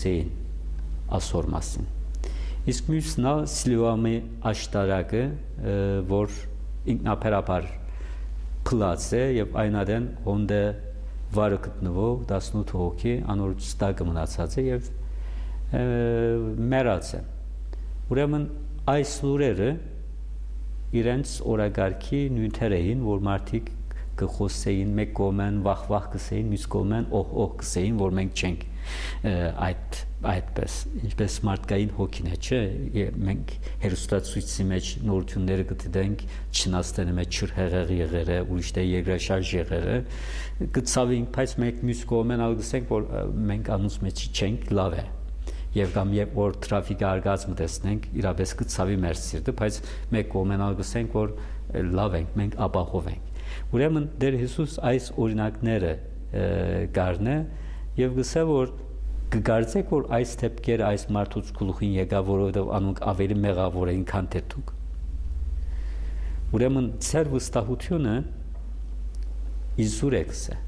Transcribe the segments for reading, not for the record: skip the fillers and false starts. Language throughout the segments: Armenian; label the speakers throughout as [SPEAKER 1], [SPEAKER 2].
[SPEAKER 1] կխոստեին ասոր մասին։ Իսկ մյուսն է Սիլուամի աշտարակը, որ ինքնաբերաբար փլած է եւ այնադեն հոնդե վարը գտնվող 18 հոգի անորից տակը մնացած է եւ մեռած է։ Ուրեմն այս լուրերը իրենց օրագարկի նյութեր էին, որ մարդիկ կխոսեին, մեկ կողմեն վախ կսեին, մյուս կողմեն օհ կսեին, որ մենք չենք այդպես, ինչպես մարդկային հոգին է, չէ, մենք հերոստացույցի մեջ նորությունները կդիտենք, չնաստանի մեջ չրհեղեղ եղերը, ուրիշտե երկրաշարժ եղերը, կցավենք, բայց մենք մյուս կողմեն ալգսենք, որ մենք անուց մեջ չենք, լավ է։ Եվ կամ երբ որ տրաֆիկը արգածը տեսնենք, իրապես կցավի մեր սիրտը, բայց մեկ կողմենալ գսենք, որ լավ ենք, մենք ապահով ենք։ Ուրեմն Տեր Հիսուս այս օրինակները գարնե եւ գսե որ կգարձեք, որ այս դեպքերը այս մարդուց գլուխին եկավ, որովհետեւ անոնք ավելի մեղավոր էին, քան թե դուք։ Ուրեմն ծեր վստահությունը իզուր է գսե։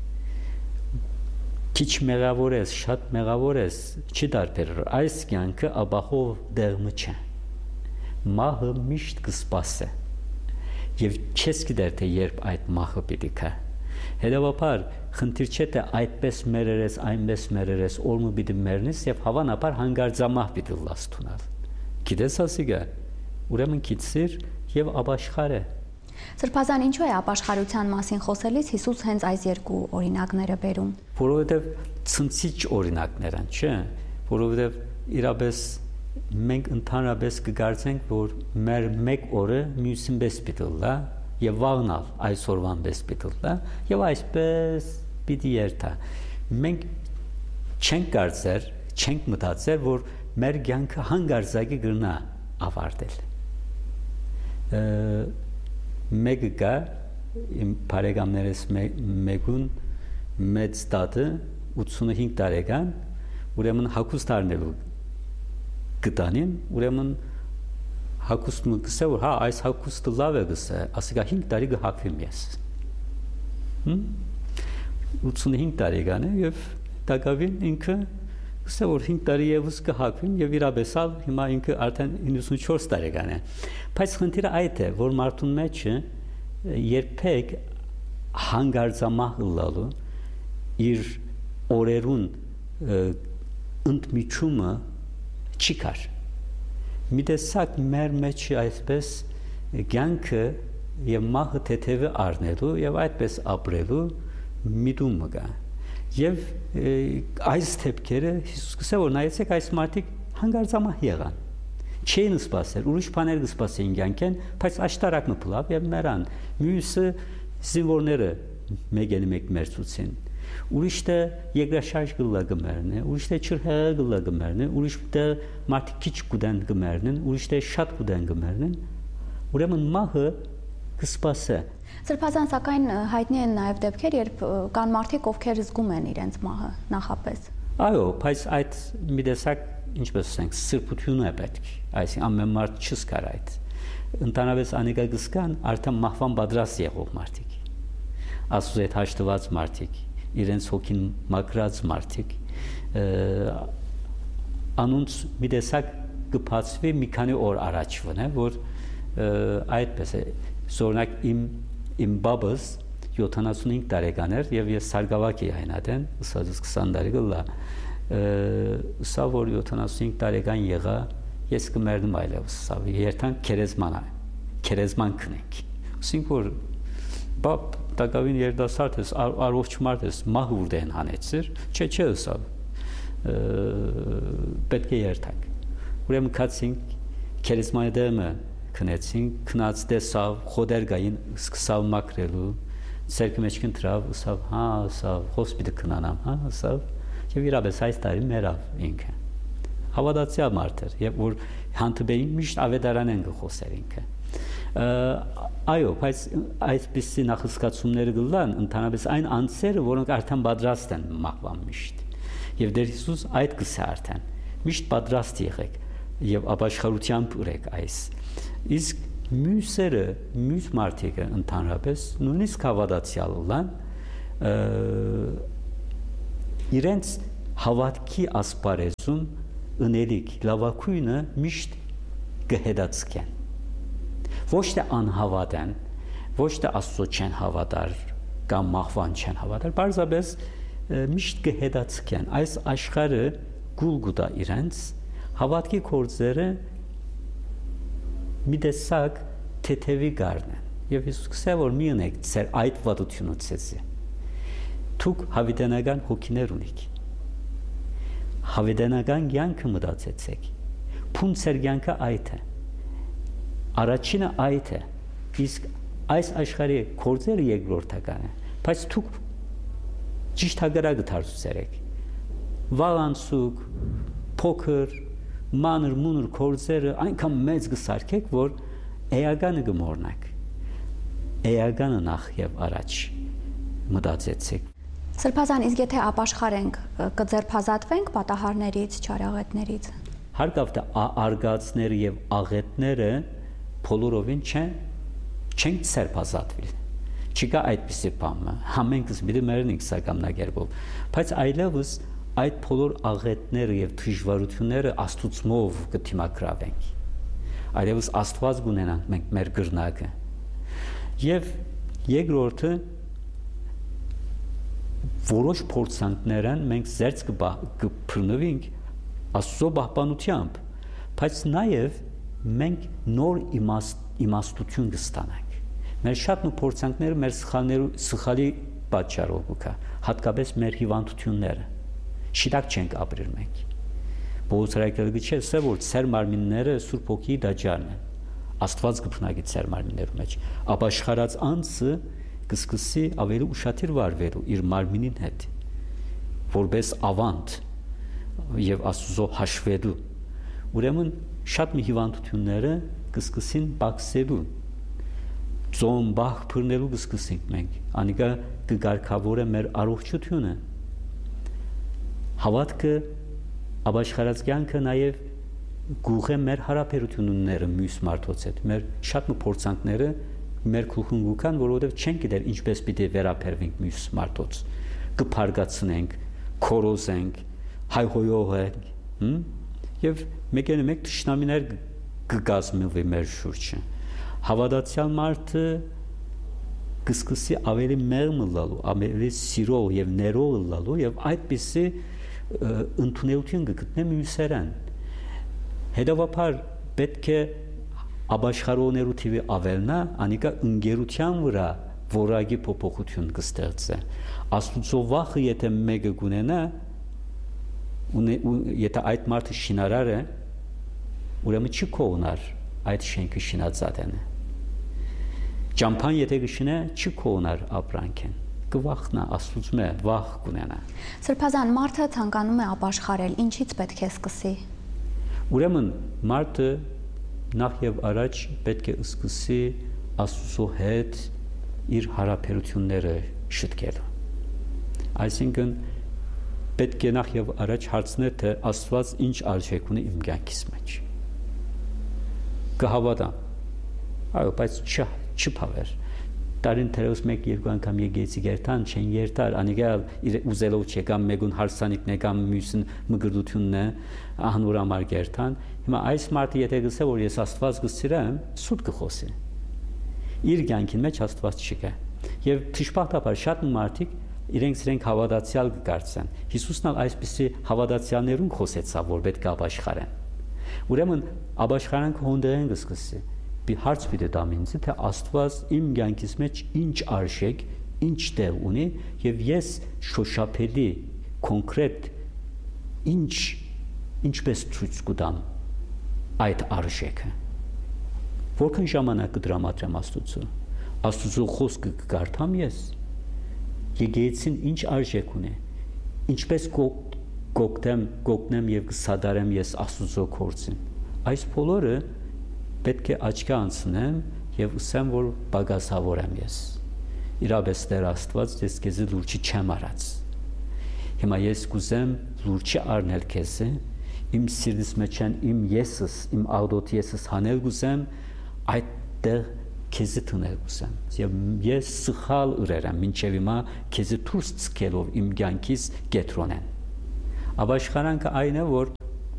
[SPEAKER 1] Քիչ մեղավոր ես, շատ մեղավոր ես, չի դարբերır։ Այս կյանքը ապահով դեղմը չէ։ Մահը միշտ կսպասե։ Եվ չես գիտեր թե երբ այդ մահը պիտի գա։ Հետևաբար խնդիր չէ թե այդպես մերերես, այնպես մերերես, օրը պիտի մեռնես եւ հավանաբար հանգարձամահ պիտի լաստունալ։ Գիտես ասիգա։ Ուրեմն քիծիր եւ ապաշխար է։
[SPEAKER 2] Սրբազան ինչու է ապաշխարության մասին խոսելիս Հիսուս հենց այս երկու օրինակները բերում։
[SPEAKER 1] Որովհետև ցնցիչ օրինակներ են, չէ՞, որովհետև իրապես մենք ընդհանրապես կգործենք, որ մեր մեկ օրը մյուսին պես պիտի լա եւ վաղնալ այսօրվան պես պիտի լա եւ այսպես պիտի երթա։ Մենք չենք կարծեր, չենք մտածեր, որ մեր կյանքը հանգարձակի գրնա ավարտել։ Մեկը կա իմ բարեկամներս մեկուն մեծ տատը 85 տարեկան ուրեմն հագուստ առնելու գտանին ուրեմն հագուստը գսե որ հա այս հագուստը լավ է գսե ասիկա 5 տարի կհագվեմ ես 85 տարեկան է եւ տակավին ինքը գսե որ 5 տարի եւս կհագվեմ եւ իրաբեսալ հիմա ինքը արդեն 94 տարեկան է բայց խնդիրը այդ է որ մարդուն մեջ երբեք հանգարձամահ լալու իր օրերուն ընդմիջումը չի կար մի տեսակ մեր մեջ այսպես կյանքը եւ մահը թեթևը առնելու եւ այդպես ապրելու միտումը կա եւ այս դեպքերը Հիսուս կսե որ նայեցեք այս մարդիկ հանգարձամահ եղան չէին սպասել ուրիշ բաներ կսպասեին կյանքեն բայց աշտարակը փլավ եւ մեռան մյուսը զինվորները մեկ մերցուցին ուրիշտե երկրաշարժ գլա գմերնե ուրիշտե չրհեղը գլա գմերնե ուրիշտե մարդիկ քիչ կուդեն գմերնեն ուրիշտե շատ կուդեն գմերնեն ուրեմն մահը կսպասե
[SPEAKER 2] Սրբազան սակայն հայտնի են նաև դեպքեր, երբ կան մարդիկ, ովքեր զգում են իրենց մահը նախապես։
[SPEAKER 1] Այո, բայց այդ մի տեսակ, ինչպես ասենք, սրբություն է պետք, այսինքն ամեն մարդ չզգար այդ։ Ընդհանրապես անիկա գսկան արդեն մահվան պատրաստ եղող մարդիկ։ Աստծո հետ հաշտված մարդիկ, իրենց հոգին մաքրած մարդիկ, անոնց մի տեսակ կբացվի մի քանի օր առաջվն է, որ այդպես է, օրինակ իմ բաբս 75 տարեկան էր եւ ես սարգավակ էի այնադեն, ըսած 20 տարի գլա, սա որ 75 տարեկան եղա, ես կմեռնում այլևս, սա երթան քերեզման քնենք։ Ասենք որ բաբ տակավին երդասարդ ես, առողջ մարդ ես, մահ ուր դեն հանեցիր, չէ, սա պետք է երթանք։ Ուրեմն կացինք քերեզմանի դեմը քնեցինք, քնած տեսավ, խոդեր գային, սկսավ մաքրելու, ցերկի մեջ կընտրավ, ասավ, հա, ասավ, հոսպիտը քնանամ, հա, ասավ, եւ իրապես այս տարի մեռավ ինքը։ Հավատացյալ մարդ էր, եւ որ հանդիպեին միշտ ավետարան են գխոսեր ինքը։ Այո, բայց այսպիսի նախասկացումները գլան, ընդհանրապես այն անձերը, որոնք արդեն պատրաստ են մահվան միշտ։ Եվ Տեր Հիսուս այդ գսե արդեն, միշտ պատրաստ եղեք եւ ապաշխարությամբ ուրեք այս։ Իսկ մյուսերը, մյուս մարդիկը ընդհանրապես նույնիսկ հավատացյալ լան իրենց հավատքի ասպարեզում ընելիք լավակույնը միշտ կհետացկեն։ Ոչ թե անհավատան, ոչ թե Աստծո չեն հավատար կամ մահվան չեն հավատար, բարձրապես միշտ կհետացկեն։ Այս աշխարհը գուլ գուտա իրենց հավատքի գործերը մի տեսակ թեթևի գարն են։ Եվ Հիսուս ասել որ մի ունեք ձեր այդ վատությունը ցեզի։ Դուք հավիտենական հոգիներ ունիք։ Հավիտենական կյանքը մտածեցեք։ Փունցեր կյանքը այդ է։ Առաջինը այդ է։ Իսկ այս աշխարհի գործերը երկրորդական են, բայց դուք ճիշտ հագարակը դարձրեք։ Վաղանցուկ, փոքր, մանր մունր գործերը այնքան մեծ կսարքեք, որ էականը կմոռնաք։ Էականը նախ եւ առաջ մտածեցեք։
[SPEAKER 2] Սրբազան, իսկ եթե ապաշխարենք, կձերբազատվենք պատահարներից, չարաղետներից։
[SPEAKER 1] Հարկավ դա արգածները եւ աղետները բոլորովին չեն ձերբազատվել։ Չկա այդպիսի բան։ Համենքս մի մերնիկ սակամնագերբով, բայց այլևս այդ բոլոր աղետները եւ դժվարությունները Աստծուով կդիմակրավենք։ Այլևս Աստված կունենանք մենք մեր գրնակը։ Եվ երկրորդը որոշ փորձանքներն մենք զերծ կփրնվենք Աստծո պահպանությամբ, բայց նաեւ մենք նոր իմաստություն կստանանք։ Մեր շատ նույն փորձանքները մեր սխալի պատճառով կա, հատկապես մեր հիվանդությունները։ Շիտակ չենք ապրել մենք։ Բողոքարակելը չէ, ասա որ ծեր մարմինները Սուրբ Հոգի դաջարն են։ Աստված կփնագի ծեր մարմիններու մեջ։ Ապաշխարած անձը կսկսի ավելի ուշադիր վարվելու իր մարմինին հետ, որպես ավանդ եւ Աստծո հաշվելու։ Ուրեմն շատ մի հիվանդությունները կսկսին բացելու։ Ծոմ բախ բռնելու կսկսենք մենք։ Անիկա կգարկավորե մեր առողջությունը։ Հավատքը ապաշխարած կյանքը նաև գուղե մեր հարաբերությունները մյուս մարդոց հետ։ Մեր շատ մի փորձանքները մեր քուխունգուքան, որովհետև չենք գիտեր ինչպես պիտի վերաբերվենք մյուս մարդոց։ Կփարգացնենք, քորոզենք, հայհոյողենք, եւ մեկ թշնամիներ կգազմվի մեր շուրջը։ Հավատացյալ մարդը կսկսի ավելի մեղմ լալու, ավելի սիրող եւ ներող լալու եւ այդպիսի ընդունելություն կգտնի մյուսերան։ Հետևաբար պետք է ապաշխարողներու թիվը ավելնա, անիկա ընկերության վրա որակի փոփոխություն կստեղծի։ Աստծո վախը եթե մեկը գունենա, եթե այդ մարդը շինարար է, ուրեմն չի կողնար այդ շենքը շինածածն է։ Ճամփան եթե կշինե, չի կողնար ապրանքեն։ Կվախնա Աստծո վախ կունենա։
[SPEAKER 2] Սրբազան, մարդը ցանկանում է ապաշխարել, ինչից պետք է սկսի։
[SPEAKER 1] Ուրեմն մարդը նախ եւ առաջ պետք է սկսի Աստծո հետ իր հարաբերությունները շտկել։ Այսինքն պետք է նախ եւ առաջ հարցնել թե Աստված ինչ արժեք ունի իմ կյանքիս մեջ։ Կհավատամ։ Այո, բայց չփավեր։ Տարին թերևս 1-2 անգամ եկեցի երթան, չեն երթար, անիկալ ուզելով չեկամ մեկուն հարսանիքն եկամ մյուսն մգրդությունն է, անոր համար երթան։ Հիմա այս մարդը եթե գսե որ ես Աստված գսիրեմ, սուտ կխոսի։ Իր կյանքին մեջ Աստված չկա։ Եվ դժբախտաբար շատ մարդիկ իրենք հավատացյալ կգարցեն։ Հիսուսն ալ այսպիսի հավատացյալներուն խոսեցավ, որ պետք է ապաշխարեն։ Ուրեմն ապաշխարանքը հոնդերեն կսկսի։ Հարց պիտի տամ ինձ, թե Աստված իմ կյանքիս մեջ ինչ արժեք, ինչ տեղ ունի եւ ես շոշափելի կոնկրետ ինչպես ցույց կտամ այդ արժեքը։ Որքան ժամանակ կդրամատրեմ Աստծո խոսքը կկարդամ ես։ Եկեղեցին ինչ արժեք ունի, ինչպես գոգնեմ եւ կսադարեմ ես Աստծո գործին։ Այս բոլորը պետք է աչքի անցնեմ եւ ասեմ որ բագասավոր եմ ես։ Իրապես Տեր Աստված ես քեզ լուրջ չեմ արած։ Հիմա ես կուզեմ լուրջ առնել քեզ, իմ սիրտիս մեջ իմ եսս, իմ աղդոտ եսս հանել կուզեմ, այդտեղ քեզ թնել կուզեմ։ Եվ ես սխալ ուրերեմ, մինչև հիմա քեզ դուրս ցկելով իմ կյանքից կետրոնեն։ Աբաշխարանքը այն է, որ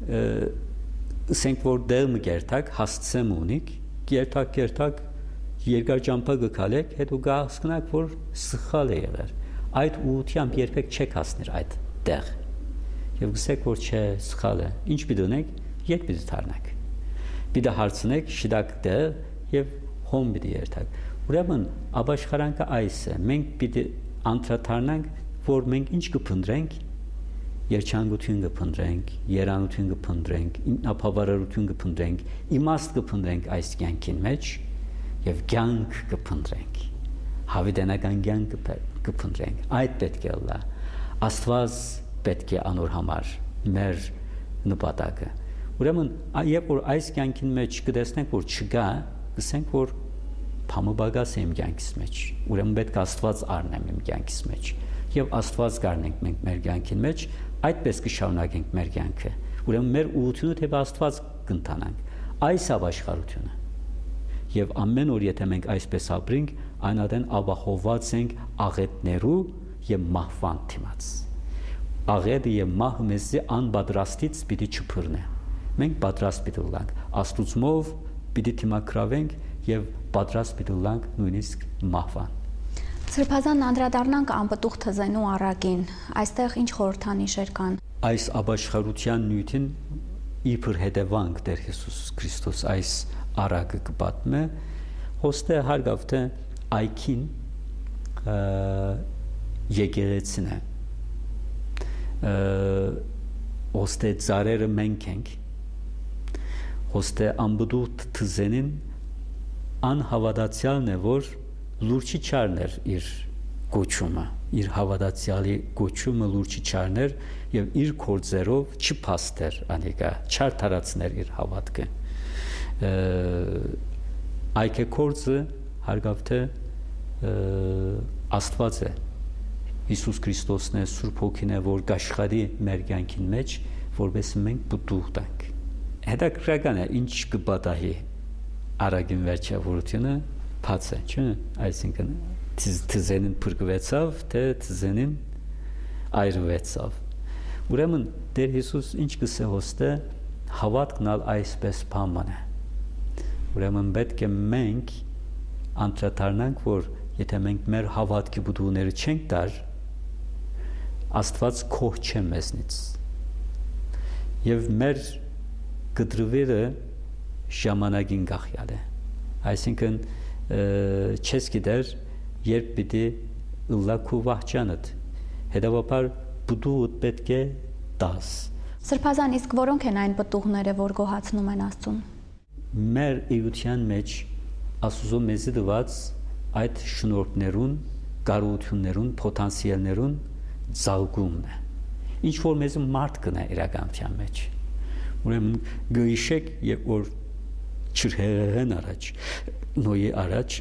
[SPEAKER 1] ասենք որ դեմ գերտակ հասցեմ ունիք, գերտակ երկար ճամփա գքալեք, հետո գահսկնակ որ սխալ է եղել։ Այդ ուությամբ երբեք չեք հասներ այդ տեղ։ Եվ գսեք որ չէ, սխալ է։ Ինչ պիտի ունեք, ետ պիտի դառնաք։ Պիտի հարցնեք շիդակ տեղ եւ հոմ պիտի երթակ։ Ուրեմն աբաշխարանքը այս է։ Մենք պիտի անդրադառնանք, որ մենք ինչ կփնտրենք, երջանկություն կփնտրենք, երանություն կփնտրենք, ինքնաբավարարություն կփնտրենք, իմաստ կփնտրենք այս կյանքին մեջ եւ կյանք կփնտրենք։ Հավիտենական կյանք կփնտրենք։ Այդ պետք է լա։ Աստված պետք է անոր համար մեր նպատակը։ Ուրեմն երբ որ այս կյանքին մեջ կտեսնենք որ չկա, գսենք որ փամոբագաս եմ կյանքից մեջ։ Ուրեմն պետք է Աստված առնեմ իմ կյանքից մեջ։ Եվ Աստված գարնենք մենք մեր կյանքին մեջ, այդպես կշարունակենք մեր կյանքը։ Ուրեմն մեր ուղղությունը թե Աստված կընթանանք։ Այս աբաշխարությունը։ Եվ ամեն օր եթե մենք այսպես ապրենք, այնադեն ապահովված ենք աղետներու եւ մահվան դիմաց։ Աղետը եւ մահը մեզի անպատրաստից պիտի չփռնե։ Մենք պատրաստ պիտի լինենք, Աստուծմով պիտի դիմակրավենք եւ պատրաստ պիտի լինենք նույնիսկ մահվան։
[SPEAKER 2] Սրբազան անդրադառնանք անպտուղ թզենու առակին, այստեղ ինչ խորհրդանիշեր կան։ Այս
[SPEAKER 1] աբաշխարության նյութին իբր հետևանք Տեր Հիսուս Քրիստոս այս առակը կպատմե, հոստե հարգավթե այքին եկեղեցին է, հոստե ծարերը մենք ենք, հոստե անպտուղ թզենին անհավատացյալն է, որ լուրջի չարներ իր գոչումը, իր հավատացյալի գոչումը լուրջի չարներ եւ իր կորձերով չփաստեր անիկա, չարթարացներ իր հավատքը։ Այքե կորձը հարգավթե Աստված է, Հիսուս Քրիստոսն է, Սուրբ Հոգին է, որ գաշխարի մեր կյանքին մեջ, որովհետեւ մենք պտուղ տանք։ Հետաքրքրական է, ինչ կպատահի առագին վերջավորությունը բաց է, չէ՞, այսինքն թզենին փրկվեցավ, թե թզենին այրվեցավ։ Ուրեմն Տեր Հիսուս ինչ կսե հոստե հավատքն ալ այսպես բան է։ Ուրեմն պետք է մենք անդրադառնանք, որ եթե մենք մեր հավատքի բուդուները չենք տար, Աստված քոհ չէ մեզնից։ Եվ մեր գդրվերը ժամանակին գախյալ է։ Այսինքն չես գիտեր երբ պիտի լակու վահճանդ, հետևաբար բուդուդ պետք է տաս։
[SPEAKER 2] Սրբազան, իսկ որոնք են այն պտուղները, որ գոհացնում են Աստծուն։
[SPEAKER 1] Մեր էության մեջ Աստուծո մեզի դված այդ շնորհներուն, կարողություններուն, պոտենցիալներուն զարգումն է։ Ինչ որ մեզ մարդ կնա իրականության մեջ։ Ուրեմն գույշեք, երբ որ չրհեղեն առաջ, նոյի առաջ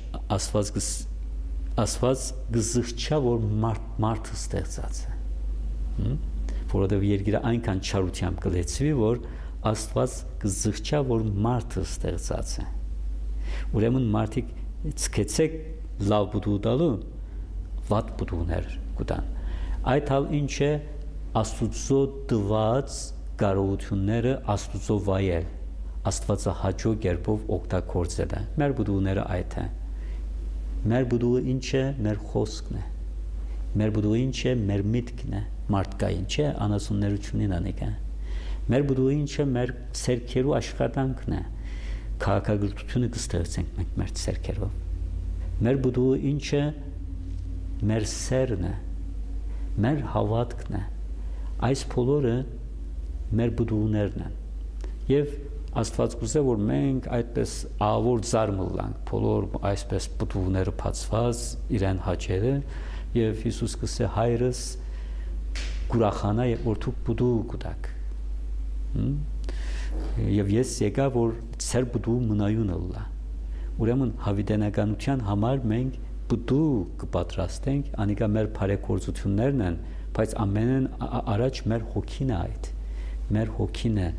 [SPEAKER 1] Աստված գզղչա, որ մարդը ստեղծած է։ Որովհետև երկիրը այնքան չարությամբ կլեցվի, որ Աստված գզղչա, որ մարդը ստեղծած է։ Ուրեմն մարդիկ ցկեցեք լավ բուդու տալու, վատ բուդուներ կտան։ Այդ հալ ինչ է Աստուծո տված կարողությունները Աստուծո վայել, Աստվածահաճո կերպով օգտագործել է։ Մեր բուդուները այդ է։ Մեր բուդուը ինչ է, մեր խոսքն է։ Մեր բուդուը ինչ է, մեր միտքն է, մարդկային չէ, անասուններությունին անիկա։ Մեր բուդուը ինչ է, մեր սերքերու աշխատանքն է։ Քաղաքագործությունը կստեղծենք մենք մեր սերքերով։ Մեր բուդուը ինչ է, մեր սերն է, մեր հավատքն է։ Այս բոլորը մեր բուդուներն են։ Եվ Աստված կուզե, որ մենք այդպես ավոր զարմլանք, բոլոր այսպես բուդուները բացված իրեն հաճերը, եւ Հիսուս կսե հայրս կուրախանա, որ դուք բուդու կուտակ։ Եվ ես եկա, որ ծեր բուդու մնայունը լա։ Ուրեմն հավիտենականության համար մենք բուդու կպատրաստենք, անիկա մեր բարեգործություններն են, բայց ամենն առաջ մեր հոգին է այդ։ Մեր հոգին է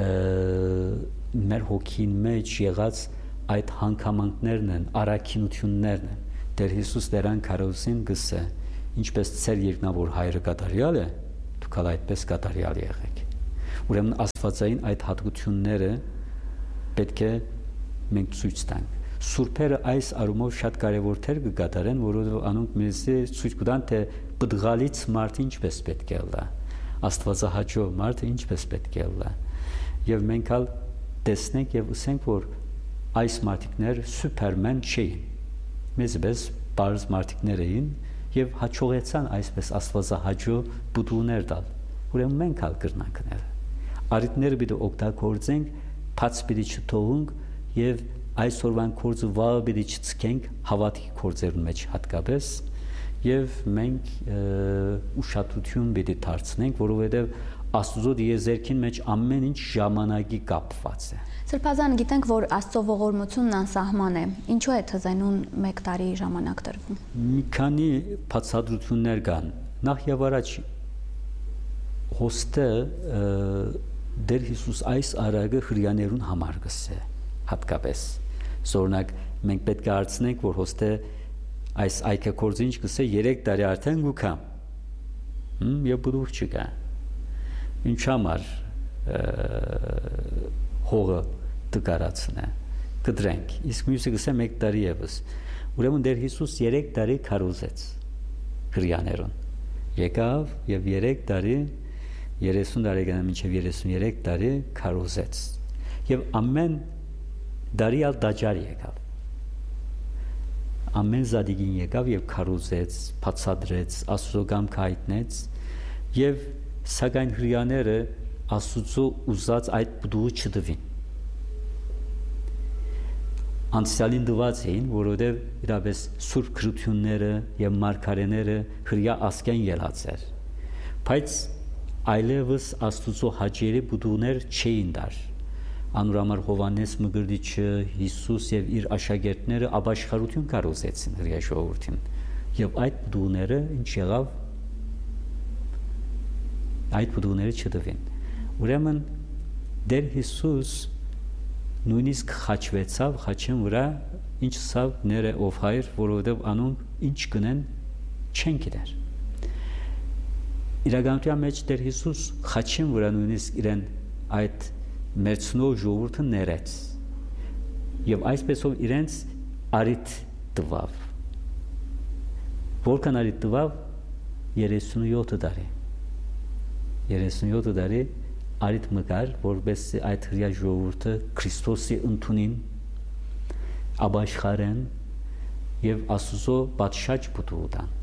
[SPEAKER 1] մեր հոգին մեջ եղած այդ հանգամանքներն են, առաքինություններն են։ Տեր Հիսուս դերան քարոզին գսե, ինչպես ծեր երկնավոր հայրը կատարյալ է, դուք ալ այդպես կատարյալ եղեք։ Ուրեմն աստվածային այդ հատկությունները պետք է մենք ցույց տանք։ Սուրբերը այս առումով շատ կարևոր թեր կկատարեն, որովհետև անոնք մեզ ցույց կտան, թե բդղալից մարդը ինչպես պետք է լա, աստվածահաճո մարդը ինչպես պետք է լա։ Եվ մենք ալ տեսնենք եւ ասենք, որ այս մարդիկներ սուպերմեն չէին, մեզպես բարձ մարդիկներ էին եւ հաջողեցան այսպես աստվածահաճո բուդուներ տալ։ Ուրեմն մենք ալ կրնանքներ արիտները պիտի օգտագործենք, բաց պիտի չթողենք եւ այսօրվան կորձը վաղը պիտի չցկենք հավատքի կորձերուն մեջ հատկապես եւ մենք ուշադրություն պիտի դարձնենք, որովհետեւ Աստծո դիեզերքին մեջ ամեն ինչ ժամանակի կապված է։
[SPEAKER 2] Սրբազան գիտենք, որ Աստծո ողորմությունն անսահման է։ Ինչու է թզենուն 1 տարի ժամանակ տրվում։
[SPEAKER 1] Մի քանի բացատրություններ կան։ Նախ եւ առաջ հոստը Դեր Հիսուս այս արագը հրյաներուն համար գսե հատկապես զորնակ մենք պետք է հարցնենք, որ հոստը այս այքեկորձը ինչ գսե 3 տարի արդեն գուքա եւ բուդուր չկա ինչ համար հողը դկարացնե կդրենք իսկ մյուսը գսե 1 տարի եւս ուրեմն Դեր Հիսուս 3 տարի քարոզեց հրյաներուն եկավ եւ 3 տարի 30 տարեկանա մինչև 33 տարի քարոզեց եւ ամեն դարի ալ դաջար եկավ ամեն զադիգին եկավ եւ քարոզեց բացադրեց Աստծո կամքը հայտնեց եւ սակայն հրյաները Աստծո ուզած այդ բդուղը չդվին անցյալին դված էին որովհետեւ իրապես սուրբ քրությունները եւ մարգարեները հրյա ասկեն ելած էր բայց այլևս Աստուծո հաճերի բուդուներ չէին դար անուրամար Հովանես Մգրդիչը Հիսուս եւ իր աշակերտները ապաշխարություն կարոզեցին հրյա ժողովրդին եւ այդ բուդուները ինչ եղավ այդ բուդուները չդվին ուրեմն Դեր Հիսուս նույնիսկ խաչվեցավ խաչեն վրա ինչ սավ ները ով հայր որովհետեւ անոնք ինչ կնեն չեն գիտեր Իրականության մեջ Տեր Հիսուս խաչին վրա նույնիսկ իրեն այդ մերցնող ժողովուրդը ներեց եւ այսպեսով իրենց արիթ տվավ որքան արիթ տվավ 37 տարի 37 տարի արիթ մկար որպես այդ հրյա ժողովուրդը Քրիստոսի ընդունին ապաշխարեն եւ Աստծո պատշաճ բուդուդան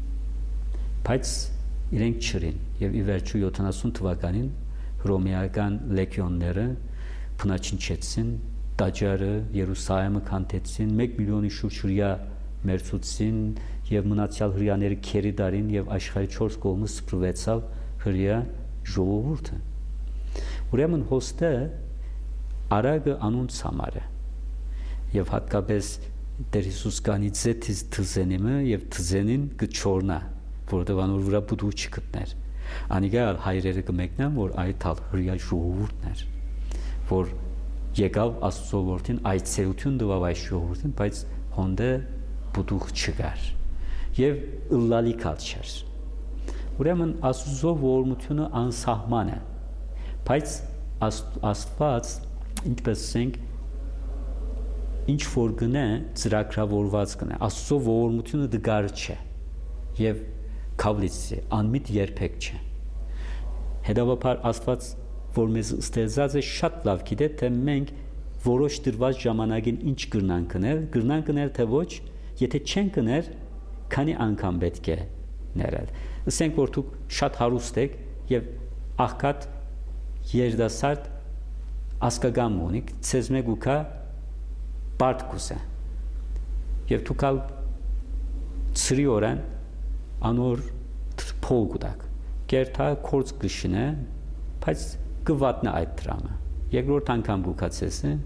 [SPEAKER 1] բայց իրենք չրին եւ ի վերջո 70 թվականին հռոմեական լեգիոնները փնաչնչեցին տաճարը Երուսաղեմը քանդեցին 1 միլիոնի շուրջ հրյա մերցուցին եւ մնացյալ հրյաները քերի դարին եւ աշխարհի 4 կողմը սփռվեցավ հրյա ժողովուրդը ուրեմն հոստը արագը անոնց համար է եւ հատկապես Տեր Հիսուս կանից թզենիմը եւ թզենին կչորնա որովհետև անոր վրա բուդու չգտներ անիկա հայրերը կմեկնան որ այդ հրյա ժողովուրդն էր որ եկավ Աստծո որդին այցելություն տվավ այս ժողովրդին բայց հոնդը բուդուղ չկար եւ ըլլալիքալ չէր ուրեմն Աստծո ողորմությունը անսահման է բայց Աստված ինչպես ասենք ինչ որ գնե ծրագրավորված գնե Աստծո ողորմությունը դգար չէ եւ Քավլիցի անմիտ երբեք չէ հետևաբար Աստված որ մեզ ստեղծած է շատ լավ գիտե թե մենք որոշ դրված ժամանակին ինչ կրնան կնել թե ոչ եթե չեն կներ քանի անգամ պետք է ներել ասենք որ դուք շատ հարուստ եք եւ աղքատ երդասարդ ասկագամ ունիք ցեզ մեկ ուքա բարդ կուսե եւ դուք ալ ծրի օրան անոր փողուտակ կերտա կորց գշինե բայց կվատնա այդ դրամը երկրորդ անգամ գուքացես է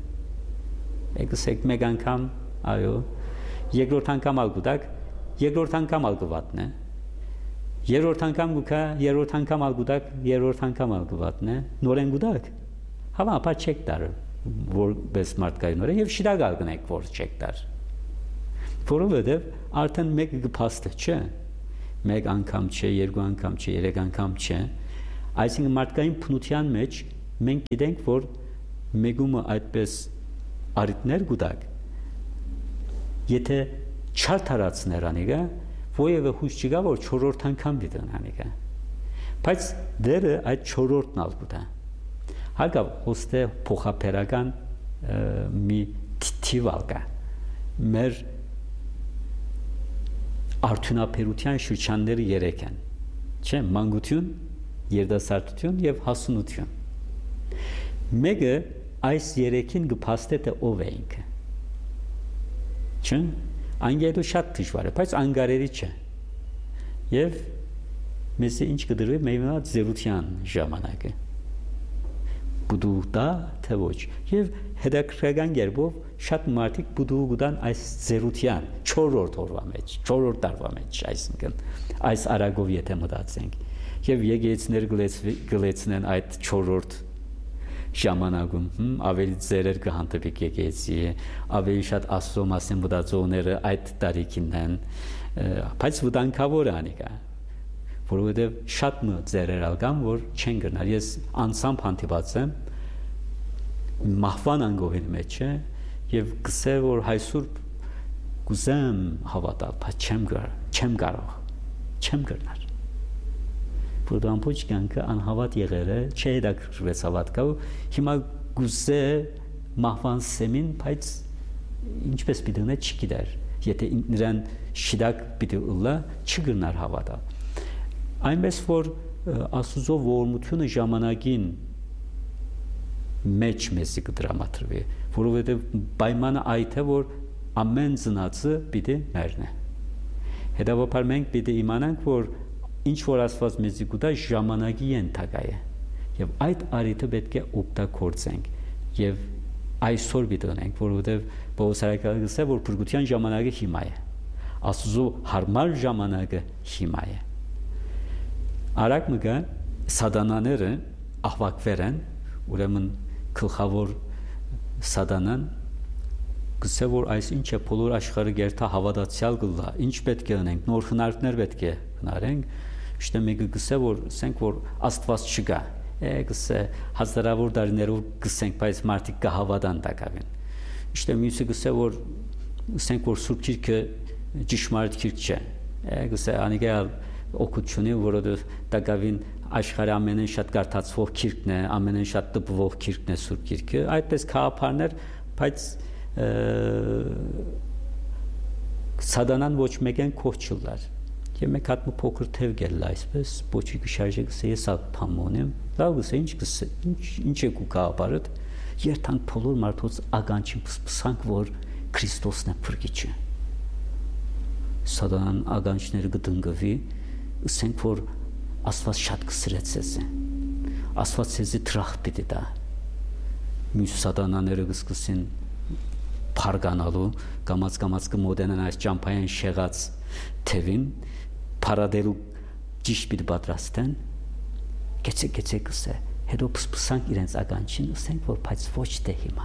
[SPEAKER 1] եկսեք մեկ անգամ այո երկրորդ անգամ ալգուտակ երկրորդ անգամ ալգվատնե երրորդ անգամ գուքա երրորդ անգամ ալգուտակ երրորդ անգամ ալգվատնե նորեն գուտակ հավանաբար չեք տար որպես մարդկային օրը եւ շիդագալ գնեք որ չեք տար որովհետեւ արդեն մեկը կփաստը չէ մեկ անգամ չէ, երկու անգամ չէ, երեք անգամ չէ, Այսինքն մարդկային փնության մեջ մենք գիտենք, որ մեգումը այդպես արիտներ գուտակ, եթե չարթարացներ անիգա, որևէ հույս չկա, որ 4-րդ անգամ դիտեն անիգա։ Բայց դերը այդ 4-րդն ալ գուտա։ Հակավ ոստե փոխապերական մի թիվալկա։ Մեր արդյունաբերության շրջանները 3 են, չէ՞, մանկություն, երիտասարդություն եւ հասունություն։ Մեկը այս 3-ին կփաստե թե ով է ինքը։ Չէ՞, անգերու շատ դժվար է, բայց անգարերի չէ։ Եվ մեզ ինչ կդրվի մեր զերության ժամանակը։ Բուդու դա թե ոչ։ Եվ հետաքրքրական կերպով շատ մարդիկ բուդու գտան այս զերության 4-րդ օրվա մեջ, 4-րդ տարվա մեջ, այսինքն այս արագով եթե մտածենք։ Եվ եկեղեցիներ գլեցնեն այդ 4-րդ ժամանակում, ավելի ծերեր կհանդիպի եկեղեցի, ավելի շատ Աստծո մասին մտածողները այդ տարիքին են, բայց վտանգավոր անիկա, որովհետև շատ ծերեր ալկան, որ չեն գնալ։ Ես անցամբ հանդիպած եմ մահվան անգողին մեջ է եւ գսե որ այսօր կուզեմ հավատալ, բայց չեմ կարող, չեմ գնալ։ Որտեղ ամբողջ կյանքը անհավատ եղել է, չհետաքրքրվեց հավատքով, հիմա գուզե մահվան սեմին, բայց ինչպես պիտի ունե չգիտեր, եթե նրան շիդակ պիտի ուլա, չգնար հավատալ։ Այնպես որ Աստծո ողորմությունը ժամանակին մեջ մեզի կդրամատրվի, որովհետև պայմանը այդ է, որ ամեն ծնածը պիտի մեռնի։ Հետևաբար մենք պիտի իմանանք, որ ինչ որ Աստված մեզի կուտա ժամանակի ենթակա է, եւ այդ արիթը պետք է օգտագործենք եւ այսօր պիտի ունենք, որովհետև Պողոս արաքյալը գսե, որ փրկության ժամանակը հիմա է, Աստծո հարմար ժամանակը հիմա է։ Արագ մգա սատանաները ահվակվեր են, ուրեմն գլխավոր սատանան գսե որ այս ինչ է բոլոր աշխարհը գերտա հավատացյալ գլա, ինչ պետք է անենք, նոր հնարքներ պետք է հնարենք, իշտե մեկը գսե որ ասենք որ Աստված չկա, գսե հազարավոր տարիներով գսենք, բայց մարդիկ կհավատան տակավին։ Իշտե մյուսը գսե որ ասենք որ Սուրբ Գիրքը ճշմարիտ գիրք չէ, գսե անիգալ օգուտունի, որովհետև տակավին աշխարհի ամենեն շատ կարդացվող գիրքն է, ամենեն շատ տպվող գիրքն է Սուրբ Գիրքը, այդպես քաղաքարներ, բայց սատանան ոչ մեկեն կողչուլար։ Եվ մեկ հատ փոքր թև գել այսպես, ոչի գշարժե գսե ես ափամոնեմ, լավ գսե ինչ է կուկապարդ, երթանք բոլոր մարդոց ագանչին պսպսանք, որ Քրիստոսն է փրկիչը։ Սատանան ագանչները գտնգվի, ասենք որ Աստված շատ կսրեց ես է, Աստված սեզի տրախ պիտի դա, մյուս սատանաները գսկսին փարգանալու, կամաց կմոտենան այս ճամփային շեղած թևին, փարադելու ճիշտ պիտի պատրաստեն, գեցե գսե, հետո պսպսանք իրենց ագանչին, ասենք որ բայց ոչ թե հիմա,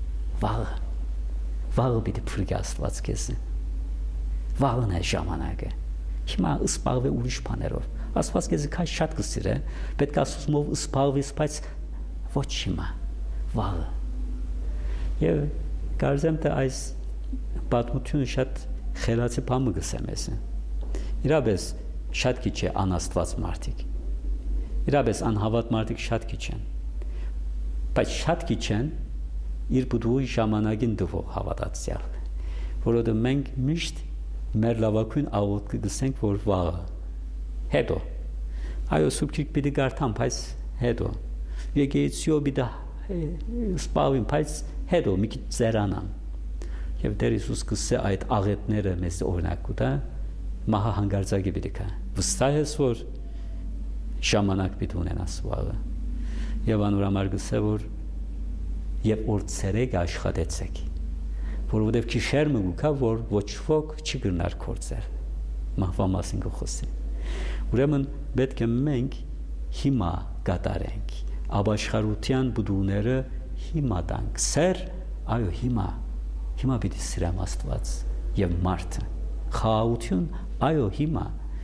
[SPEAKER 1] վաղը պիտի փրկի Աստված քեզ, վաղն է ժամանակը, հիմա ըսպաղվե ուրիշ բաներով, Աստված քեզ քաշ շատ կսիրե, պետք է Աստծով ըսպաղվես, բայց ոչ հիմա, վաղը։ Եվ կարծեմ թե այս պատմությունը շատ խելացի բան գսեմ ես։ Իրապես շատ քիչ է անաստված մարդիկ։ Իրապես անհավատ մարդիկ շատ քիչ են։ Բայց շատ քիչ են իր բուդուի ժամանակին դվող հավատացյալ, որովհետև մենք միշտ մեր լավագույն աղոթքը գսենք, որ վաղը, հետո, այո Սուրբ Գիրք պիտի կարդամ, բայց հետո, եկեղեցիով պիտի սպառվեմ, բայց հետո մի քիչ ծերանամ։ Եվ Տեր Հիսուս գսե այդ աղետները մեզ օրինակ կտա, մահա հանգարձակի պիտի կա։ Վստահ ես, որ ժամանակ պիտի ունենաս վաղը։ Եվ անորամար գսե, որ եւ որ ցերեկ աշխատեցեք, որովհետեւ քիշերմը գուկա, որ ոչ ոք չի գնար կործեր, մահվա մասին գխոսի։ Ուրեմն պետք է մենք հիմա կատարենք, ապաշխարության բուդուները հիմա տանք, սեր, այո հիմա պիտի սիրեմ Աստված եւ մարդը, խաղաղություն, այո հիմա,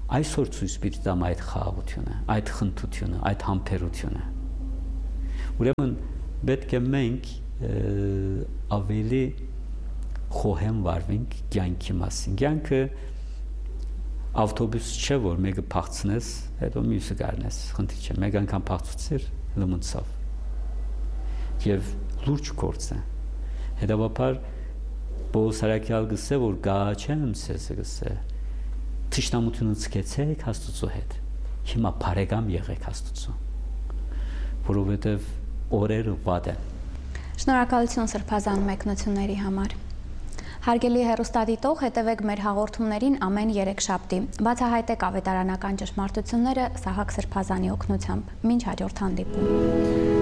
[SPEAKER 1] Այսօր ցույց պիտի տամ այդ խաղաղությունը, այդ խնդությունը, այդ համբերությունը։ Ուրեմն պետք է մենք ավելի խոհեմ վարվենք կյանքի մասին։ Կյանքը ավտոբուս չէ, որ մեկը փախցնես, հետո մյուսը գարնես, խնդիր չէ։ Մեկ անգամ փախցուցիր, լմունցավ։ Եվ լուրջ գործ է։ Հետևաբար Պողոս Արաքյալ գսե, որ գաչեմ ցես գսե։ Թշնամությունը ցկեցեք Աստծո հետ։ Հիմա բարեկամ եղեք Աստծո։ Որովհետև օրերը վատ են։
[SPEAKER 2] Շնորհակալություն սրբազան մեկնությունների համար։ Հարգելի հեռուստադիտող, հետևեք մեր հաղորդումներին ամեն երեքշաբթի։ Բացահայտեք ավետարանական ճշմարտությունները Սահակ Սրբազանի օգնությամբ։ Մինչ հաջորդ հանդիպում։